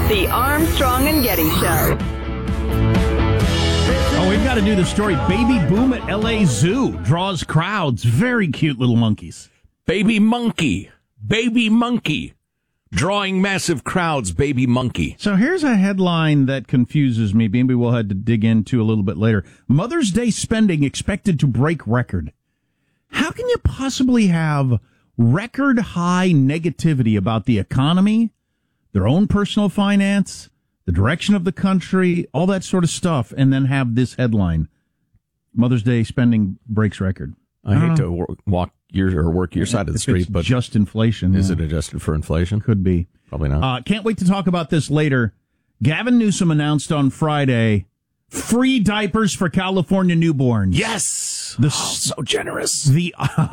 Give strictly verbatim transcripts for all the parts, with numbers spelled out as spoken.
The Armstrong and Getty Show. Oh, we've got to do the story. Baby boom at L A Zoo draws crowds. Very cute little monkeys. Baby monkey. Baby monkey. Drawing massive crowds, baby monkey. So here's a headline that confuses me. Maybe we'll have to dig into a little bit later. Mother's Day spending expected to break record. How can you possibly have record high negativity about the economy, their own personal finance, the direction of the country, all that sort of stuff, and then have this headline, Mother's Day spending breaks record? I, I hate know. to work, walk your or work your side of the if street, it's but just inflation. Is yeah. it adjusted for inflation? Could be. Probably not. Uh, can't wait to talk about this later. Gavin Newsom announced on Friday free diapers for California newborns. Yes, the, oh, so generous. The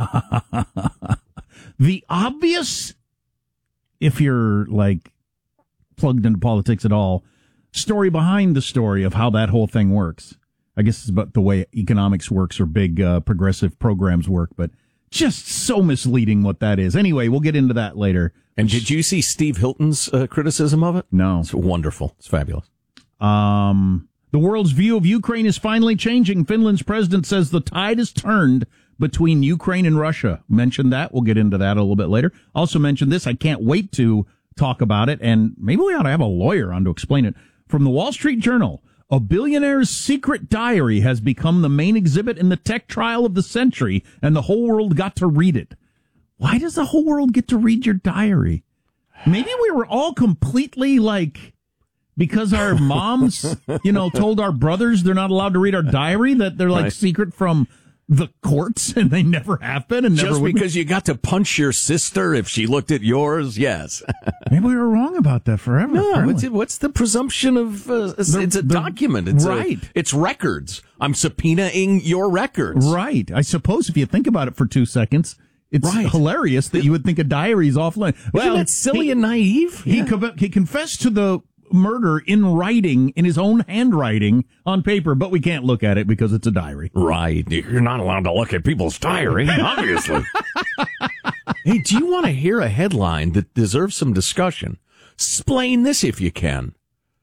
the obvious, if you're like plugged into politics at all, story behind the story of how that whole thing works. I guess it's about the way economics works or big uh, progressive programs work, but just so misleading what that is. Anyway, we'll get into that later. And did you see Steve Hilton's uh, criticism of it? No. It's wonderful. It's fabulous. Um, the world's view of Ukraine is finally changing. Finland's president says the tide has turned between Ukraine and Russia. Mentioned that. We'll get into that a little bit later. Also mentioned this. I can't wait to talk about it, and maybe we ought to have a lawyer on to explain it. From the Wall Street Journal, a billionaire's secret diary has become the main exhibit in the tech trial of the century, and the whole world got to read it. Why does the whole world get to read your diary? Maybe we were all completely like, because our moms, you know, told our brothers they're not allowed to read our diary, that they're like right. secret from the courts, and they never have been. And just never because you got to punch your sister if she looked at yours, yes. Maybe we were wrong about that forever. No, what's, it, what's the presumption of? Uh, the, it's a the, document. It's right. A, it's records. I'm subpoenaing your records. Right. I suppose if you think about it for two seconds, it's right. hilarious that you would think a diary is offline. Well, Isn't that silly he, and naive. He yeah. co- he confessed to the murder in writing, in his own handwriting on paper, but we can't look at it because it's a diary. Right. You're not allowed to look at people's diary, obviously. Hey, do you want to hear a headline that deserves some discussion? Explain this if you can.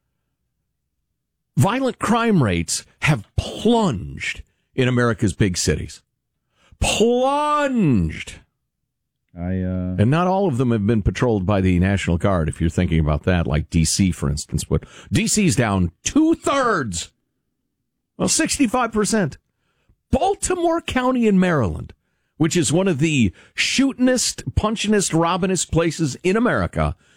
Violent crime rates have plunged in America's big cities. Plunged. I, uh... And not all of them have been patrolled by the National Guard, if you're thinking about that, like D C, for instance. But D C's down two-thirds. Well, sixty-five percent. Baltimore County in Maryland, which is one of the shootinest, punchinest, robbinest places in America,